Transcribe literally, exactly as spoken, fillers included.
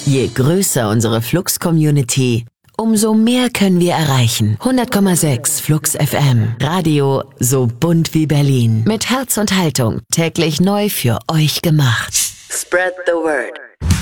Je größer unsere Flux-Community, umso mehr können wir erreichen. hundert Komma sechs Flux F M. Radio so bunt wie Berlin. Mit Herz und Haltung. Täglich neu für euch gemacht. Spread the word.